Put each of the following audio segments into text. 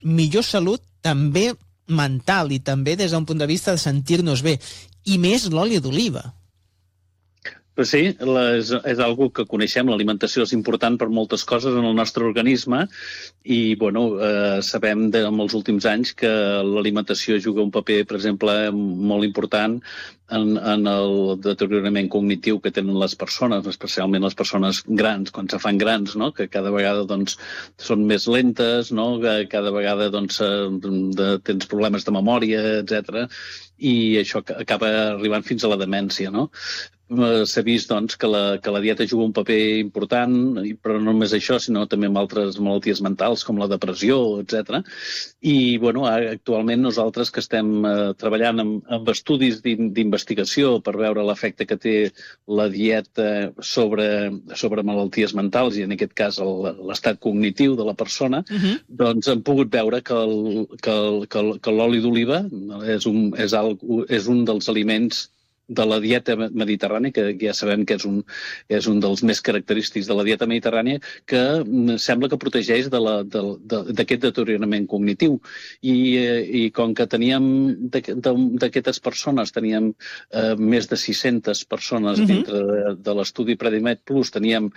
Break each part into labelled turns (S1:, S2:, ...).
S1: millor salut també mental i també des d'un punt de vista de sentir-nos bé, i més l'oli d'oliva.
S2: Però sí, és algo que coneixem, l'alimentació és important per moltes coses en el nostre organisme i sabem en els últims anys que l'alimentació juga un paper, per exemple, molt important en el deteriorament cognitiu que tenen les persones, especialment les persones grans, quan se fan grans, no? Que cada vegada són més lentes, no? Que cada vegada tens problemes de memòria, etc. I això acaba arribant fins a la demència, no? S'ha vist que la dieta juga un paper important, però no només això, sinó també amb altres malalties mentals com la depressió, etc. I actualment nosaltres que estem treballant amb estudis d'investigació per veure l'efecte que té la dieta sobre malalties mentals i en aquest cas l'estat cognitiu de la persona, doncs hem pogut veure que l'oli d'oliva és un dels aliments de la dieta mediterrània, que ja sabem que és un dels més característics de la dieta mediterrània, que sembla que protegeix d'aquest deteriorament cognitiu. I com que teníem d'aquestes persones, teníem més de 600 persones dintre de l'estudi Predimed Plus,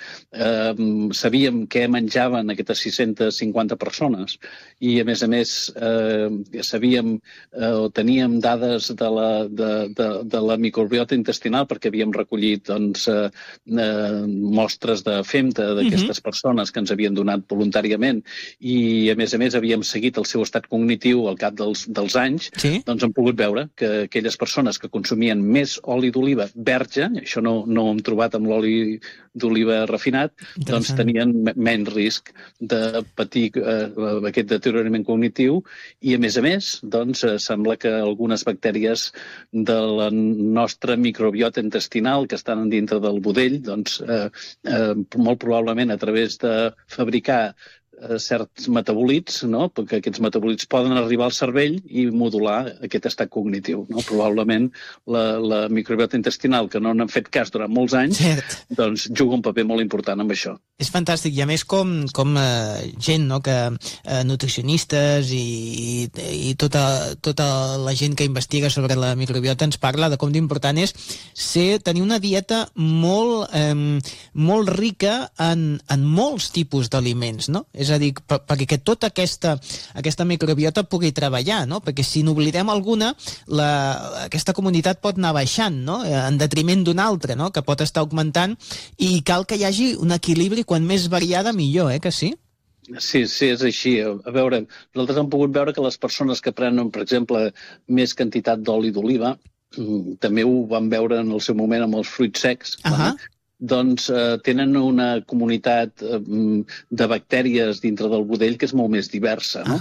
S2: sabíem què menjaven aquestes 650 persones i, a més, sabíem o teníem dades de la microbiota intestinal perquè havíem recollit mostres de femta d'aquestes persones que ens havien donat voluntàriament i, a més, havíem seguit el seu estat cognitiu al cap dels anys, doncs hem pogut veure que aquelles persones que consumien més oli d'oliva verge, això no ho hem trobat amb l'oli d'oliva refinat, doncs tenien menys risc de patir aquest deteriorament cognitiu i, a més, doncs sembla que algunes bactèries de la nostra microbiota intestinal que estan dintre del budell, doncs molt probablement a través de fabricar certs metabòlits, no? Perquè aquests metabòlits poden arribar al cervell i modular aquest estat cognitiu. No? Probablement la microbiota intestinal, que no n'han fet cas durant molts anys, doncs juga un paper molt important amb això.
S1: És fantàstic, i a més com gent, no? Que nutricionistes i tota la gent que investiga sobre la microbiota ens parla de com d'important és tenir una dieta molt rica en molts tipus d'aliments, no? És a dir, perquè tota aquesta microbiota pugui treballar, no? Perquè si n'oblidem alguna, aquesta comunitat pot anar baixant, no? En detriment d'una altra, no? Que pot estar augmentant, i cal que hi hagi un equilibri, quan més variada millor, que sí?
S2: Sí, és així. A veure, nosaltres hem pogut veure que les persones que prenen, per exemple, més quantitat d'oli d'oliva, també ho vam veure en el seu moment amb els fruits secs, doncs tenen una comunitat de bactèries dintre del budell que és molt més diversa, no?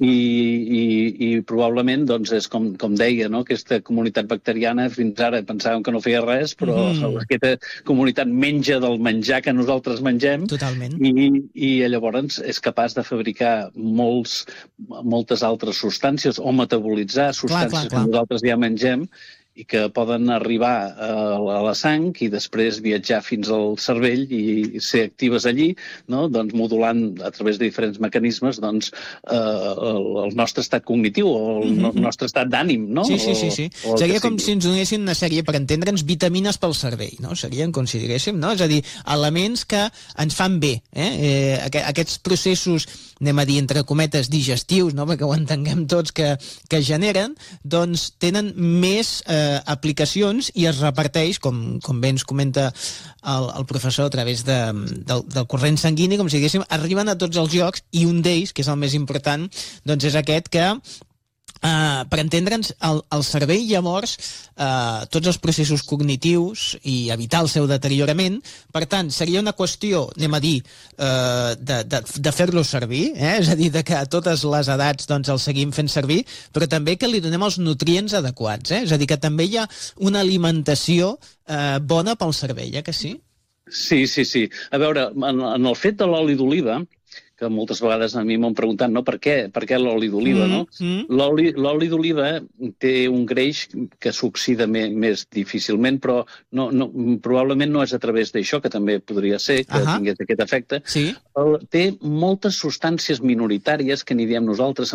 S2: I probablement doncs, és com deia, no? Aquesta comunitat bacteriana fins ara pensàvem que no feia res, però aquesta comunitat menja del menjar que nosaltres mengem.
S1: Totalment.
S2: I llavors és capaç de fabricar moltes altres substàncies o metabolitzar substàncies que nosaltres ja mengem i que poden arribar a la sang i després viatjar fins al cervell i ser actives allí, no? Doncs modulant a través de diferents mecanismes doncs, el nostre estat cognitiu o el nostre estat d'ànim, no?
S1: Sí. Seria com si ens donessin una sèrie, per entendre'ns, vitamines pel cervell, no? Serien, com si diguéssim, no? És a dir, elements que ens fan bé. Aquests processos, anem a dir, entre cometes, digestius, no? Perquè ho entenguem tots, que generen, doncs tenen més aplicacions i es reparteix, com bé ens comenta el professor, a través del corrent sanguini, com si diguéssim, arriben a tots els llocs, i un d'ells, que és el més important, doncs és aquest que per entendre'ns, el cervell llavors tots els processos cognitius i evitar el seu deteriorament. Per tant, seria una qüestió, anem a dir, de fer-lo servir, és a dir, que a totes les edats doncs, el seguim fent servir, però també que li donem els nutrients adequats, és a dir, que també hi ha una alimentació bona pel cervell, que sí?
S2: Sí. A veure, en el fet de l'oli d'oliva, que moltes vegades a mi m'han preguntat, no, per què l'oli d'oliva, no? L'oli d'oliva té un greix que s'oxida més difícilment, però probablement no és a través d'això, que també podria ser que tingués aquest efecte. Té moltes substàncies minoritàries, que n'hi diem nosaltres,